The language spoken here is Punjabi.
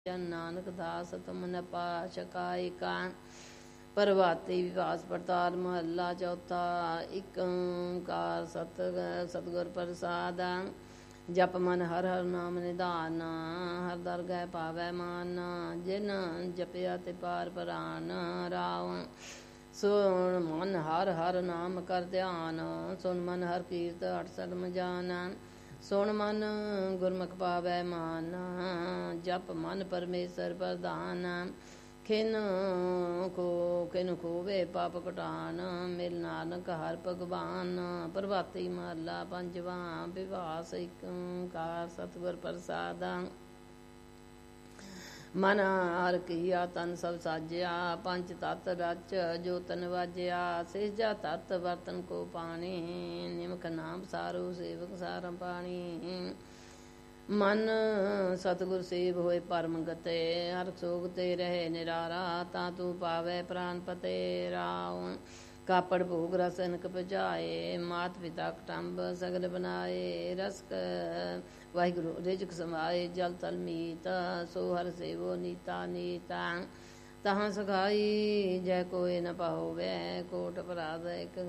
ਜਨ ਨਾਨਕ ਦਾਸ ਤੁਮ ਨ ਪਾ ਸ਼ਕਾਇ ਕਾਨ। ਪ੍ਰਭਾਤੀ ਵਿਵਾਸ ਪੜਤਾਲ ਮਹੱਲਾ ਚੌਥਾ। ਇਕ ਓੰਕਾਰ ਸਤਿਗੁਰ ਪ੍ਰਸਾਦ। ਜਪ ਮਨ ਹਰ ਹਰ ਨਾਮ ਨਿਧਾਨ। ਹਰ ਦਰਗਹਿ ਪਾਵੈ ਮਾਨ। ਜਿਨ ਜਪਿਆ ਤੇ ਪਾਰ ਪਰਾਨ। ਰਾਵ ਸੁਣ ਮਨ ਹਰ ਹਰ ਨਾਮ ਕਰ ਧਿਆਨ। ਸੁਣ ਮਨ ਹਰ ਕੀਰਤ ਅਠ ਸਦਮ ਜਾਨ। ਸੁਣ ਮਨ ਗੁਰਮੁਖ ਪਾਵੈ ਮਾਨ। ਜਪ ਮਨ ਪਰਮੇਸ਼ਰ ਪ੍ਰਧਾਨ। ਖਿਨ ਖੋਵੇ ਪਾਪ ਕਟਾਨ। ਮਿਲ ਨਾਨਕ ਹਰ ਭਗਵਾਨ। ਪ੍ਰਭਾਤੀ ਮਹੱਲਾ ਪੰਜਵਾਂ। ਵਿਵਾਸ ਇਕ ਓੰਕਾਰ ਸਤਿਗੁਰ ਪ੍ਰਸਾਦ। ਮਨ ਹਰ ਕੀਆ ਤਨ ਸਭ ਸਾਜਿਆ। ਪੰਜ ਤਤ ਰਚ ਜੋ ਤਨ ਵਾਜਿਆ। ਸੇਜਾ ਤਤ ਬਰਤਨ ਕੋ ਪਾਣੀ। ਨਿਮਕ ਨਾਮ ਸਾਰੂ ਸੇਵਕ ਸਾਰਮ ਪਾਣੀ। ਮਨ ਸਤਿਗੁਰ ਸੇਵ ਹੋਏ ਪਰਮ ਗਤੇ। ਹਰ ਸੋਗ ਤੇ ਰਹੇ ਨਿਰਾਰਾ। ਤਾਂ ਤੂੰ ਪਾਵੈ ਪ੍ਰਾਨ ਪਤੇ। ਰਾਉ ਕਾਪੜ ਭੋਗ ਰਸ ਅਨਕ ਭਜਾਏ। ਮਾਤ ਪਿਤਾ ਕਟੰਬ ਸਗਲ ਬਨਾਏ। ਰਸਕ ਵਾਹਿਗੁਰੂ ਰਿਜਕ ਸਮਾਏ। ਜਲ ਤਲ ਮੀਤ ਸੋ ਹਰ ਸੇਵੋ ਨੀਤਾ ਨੀਤਾ। ਤਹਾਂ ਸਖਾਈ ਜੈ ਕੋਇ ਨ ਪਾਵੈ। ਕੋਟ ਅਪਰਾਧ ਇਕ